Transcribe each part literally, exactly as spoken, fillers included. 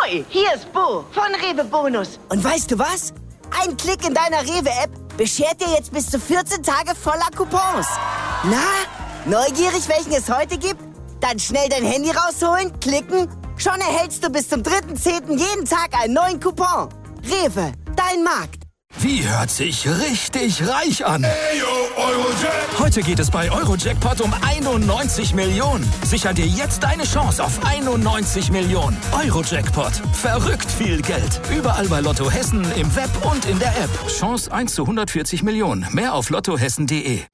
Hoi, hier ist Bo von Rewe Bonus. Und weißt du was? Ein Klick in deiner Rewe-App beschert dir jetzt bis zu vierzehn Tage voller Coupons. Na, neugierig, welchen es heute gibt? Dann schnell dein Handy rausholen, klicken. Schon erhältst du bis zum dritten zehnten jeden Tag einen neuen Coupon. Rewe, dein Markt. Wie hört sich richtig reich an? Hey, yo, Eurojackpot. Heute geht es bei Eurojackpot um einundneunzig Millionen. Sicher dir jetzt deine Chance auf einundneunzig Millionen. Eurojackpot. Verrückt viel Geld. Überall bei Lotto Hessen, im Web und in der App. Chance eins zu hundertvierzig Millionen. Mehr auf lottohessen punkt de.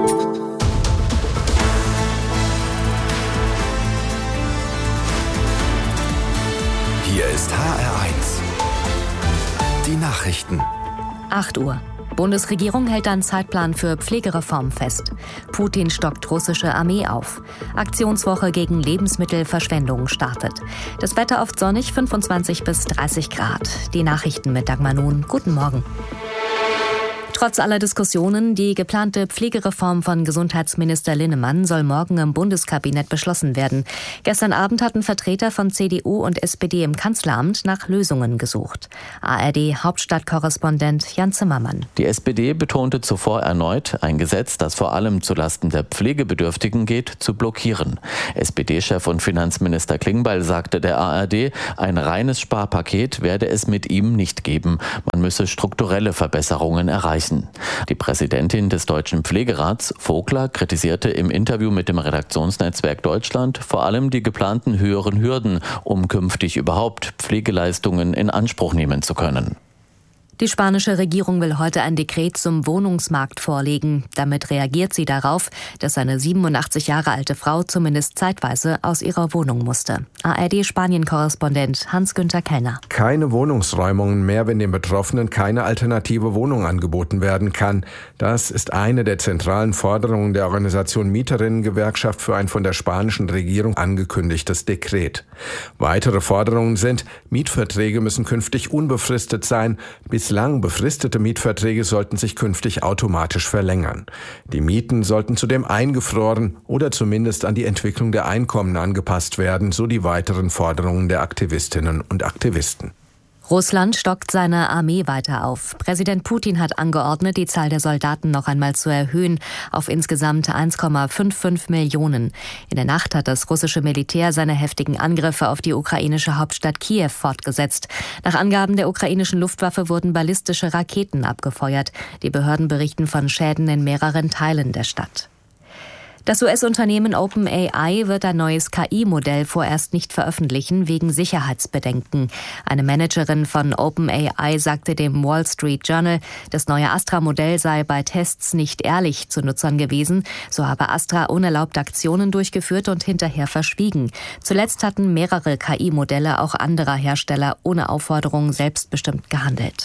Hier ist H R eins. Die Nachrichten. acht Uhr. Bundesregierung hält einen Zeitplan für Pflegereform fest. Putin stockt russische Armee auf. Aktionswoche gegen Lebensmittelverschwendung startet. Das Wetter oft sonnig, fünfundzwanzig bis dreißig Grad. Die Nachrichten mit Dagmar Nun. Guten Morgen. Trotz aller Diskussionen, die geplante Pflegereform von Gesundheitsminister Linnemann soll morgen im Bundeskabinett beschlossen werden. Gestern Abend hatten Vertreter von C D U und S P D im Kanzleramt nach Lösungen gesucht. A R D-Hauptstadtkorrespondent Jan Zimmermann. Die S P D betonte zuvor erneut, ein Gesetz, das vor allem zulasten der Pflegebedürftigen geht, zu blockieren. S P D-Chef und Finanzminister Klingbeil sagte der A R D, ein reines Sparpaket werde es mit ihm nicht geben. Man müsse strukturelle Verbesserungen erreichen. Die Präsidentin des Deutschen Pflegerats, Vogler, kritisierte im Interview mit dem Redaktionsnetzwerk Deutschland vor allem die geplanten höheren Hürden, um künftig überhaupt Pflegeleistungen in Anspruch nehmen zu können. Die spanische Regierung will heute ein Dekret zum Wohnungsmarkt vorlegen. Damit reagiert sie darauf, dass eine siebenundachtzig Jahre alte Frau zumindest zeitweise aus ihrer Wohnung musste. A R D-Spanien-Korrespondent Hans-Günther Kellner. Keine Wohnungsräumungen mehr, wenn den Betroffenen keine alternative Wohnung angeboten werden kann. Das ist eine der zentralen Forderungen der Organisation Mieterinnen-Gewerkschaft für ein von der spanischen Regierung angekündigtes Dekret. Weitere Forderungen sind, Mietverträge müssen künftig unbefristet sein. Bislang befristete Mietverträge sollten sich künftig automatisch verlängern. Die Mieten sollten zudem eingefroren oder zumindest an die Entwicklung der Einkommen angepasst werden, so die weiteren Forderungen der Aktivistinnen und Aktivisten. Russland stockt seine Armee weiter auf. Präsident Putin hat angeordnet, die Zahl der Soldaten noch einmal zu erhöhen auf insgesamt eins Komma fünfundfünfzig Millionen. In der Nacht hat das russische Militär seine heftigen Angriffe auf die ukrainische Hauptstadt Kiew fortgesetzt. Nach Angaben der ukrainischen Luftwaffe wurden ballistische Raketen abgefeuert. Die Behörden berichten von Schäden in mehreren Teilen der Stadt. Das U S-Unternehmen OpenAI wird ein neues K I-Modell vorerst nicht veröffentlichen, wegen Sicherheitsbedenken. Eine Managerin von OpenAI sagte dem Wall Street Journal, das neue Astra-Modell sei bei Tests nicht ehrlich zu Nutzern gewesen. So habe Astra unerlaubt Aktionen durchgeführt und hinterher verschwiegen. Zuletzt hatten mehrere K I-Modelle auch anderer Hersteller ohne Aufforderung selbstbestimmt gehandelt.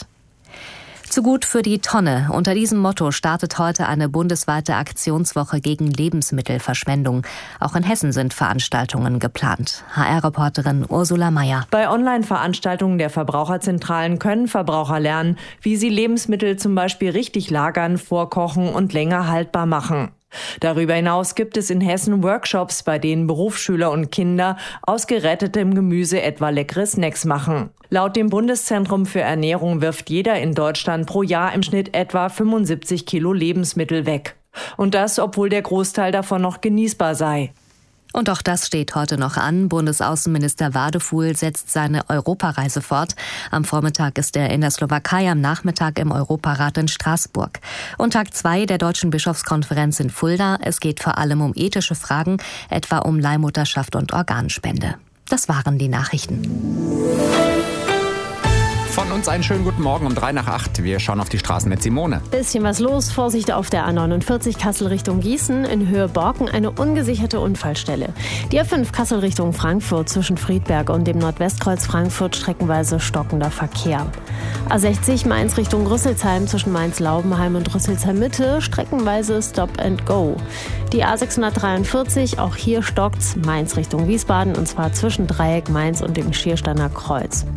Zu gut für die Tonne. Unter diesem Motto startet heute eine bundesweite Aktionswoche gegen Lebensmittelverschwendung. Auch in Hessen sind Veranstaltungen geplant. H R-Reporterin Ursula Mayer. Bei Online-Veranstaltungen der Verbraucherzentralen können Verbraucher lernen, wie sie Lebensmittel zum Beispiel richtig lagern, vorkochen und länger haltbar machen. Darüber hinaus gibt es in Hessen Workshops, bei denen Berufsschüler und Kinder aus gerettetem Gemüse etwa leckere Snacks machen. Laut dem Bundeszentrum für Ernährung wirft jeder in Deutschland pro Jahr im Schnitt etwa fünfundsiebzig Kilo Lebensmittel weg. Und das, obwohl der Großteil davon noch genießbar sei. Und auch das steht heute noch an. Bundesaußenminister Wadefuhl setzt seine Europareise fort. Am Vormittag ist er in der Slowakei, am Nachmittag im Europarat in Straßburg. Und Tag zwei der Deutschen Bischofskonferenz in Fulda. Es geht vor allem um ethische Fragen, etwa um Leihmutterschaft und Organspende. Das waren die Nachrichten. Von uns einen schönen guten Morgen um drei nach acht. Wir schauen auf die Straßen mit Simone. Bisschen was los. Vorsicht auf der A neunundvierzig Kassel Richtung Gießen. In Höhe Borken eine ungesicherte Unfallstelle. Die A fünf Kassel Richtung Frankfurt zwischen Friedberg und dem Nordwestkreuz Frankfurt streckenweise stockender Verkehr. A sechzig Mainz Richtung Rüsselsheim zwischen Mainz-Laubenheim und Rüsselsheim Mitte streckenweise Stop and Go. Die A sechshundertdreiundvierzig, auch hier stockt's, Mainz Richtung Wiesbaden und zwar zwischen Dreieck Mainz und dem Schiersteiner Kreuz.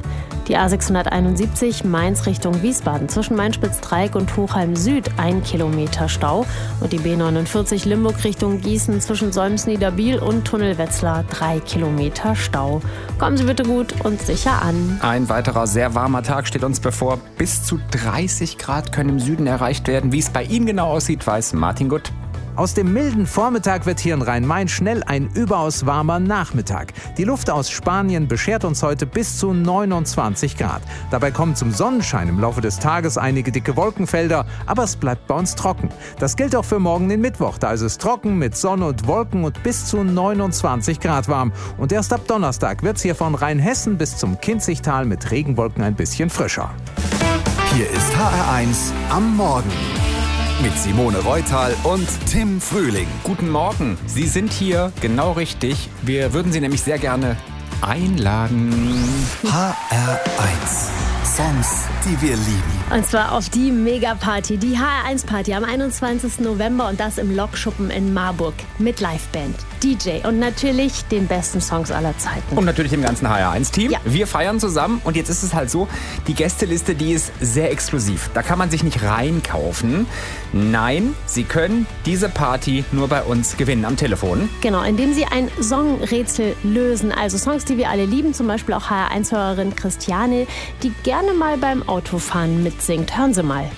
Die A sechshunderteinundsiebzig Mainz Richtung Wiesbaden zwischen Mainspitz-Dreieck und Hochheim Süd ein Kilometer Stau. Und die B neunundvierzig Limburg Richtung Gießen zwischen Solms-Niederbiel und Tunnel Wetzlar drei Kilometer Stau. Kommen Sie bitte gut und sicher an. Ein weiterer sehr warmer Tag steht uns bevor. Bis zu dreißig Grad können im Süden erreicht werden. Wie es bei Ihnen genau aussieht, weiß Martin Gutt. Aus dem milden Vormittag wird hier in Rhein-Main schnell ein überaus warmer Nachmittag. Die Luft aus Spanien beschert uns heute bis zu neunundzwanzig Grad. Dabei kommen zum Sonnenschein im Laufe des Tages einige dicke Wolkenfelder, aber es bleibt bei uns trocken. Das gilt auch für morgen den Mittwoch, da ist es trocken mit Sonne und Wolken und bis zu neunundzwanzig Grad warm. Und erst ab Donnerstag wird es hier von Rheinhessen bis zum Kinzigtal mit Regenwolken ein bisschen frischer. Hier ist H R eins am Morgen. Mit Simone Reutal und Tim Frühling. Guten Morgen, Sie sind hier genau richtig. Wir würden Sie nämlich sehr gerne einladen. H R eins. Songs, die wir lieben. Und zwar auf die Megaparty, die H R eins Party am einundzwanzigsten November und das im Lokschuppen in Marburg mit Liveband, D J und natürlich den besten Songs aller Zeiten. Und natürlich dem ganzen H R eins Team. Ja. Wir feiern zusammen und jetzt ist es halt so, die Gästeliste, die ist sehr exklusiv. Da kann man sich nicht reinkaufen. Nein, Sie können diese Party nur bei uns gewinnen am Telefon. Genau, indem Sie ein Songrätsel lösen. Also Songs, die wir alle lieben, zum Beispiel auch H R eins-Hörerin Christiane, die gerne mal beim Autofahren mitsingt. Hören Sie mal.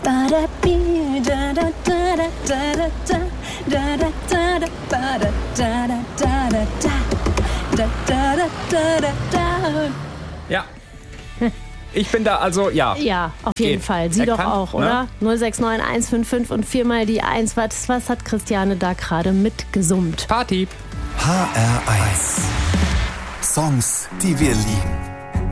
Ja. Ich bin da, also ja. Ja, auf jeden Geht. Fall. Sie Er doch kann, auch, ne? oder? null sechs neun eins fünf fünf und viermal die eins. Was, was hat Christiane da gerade mitgesummt? Party. H R eins. Songs, die wir lieben.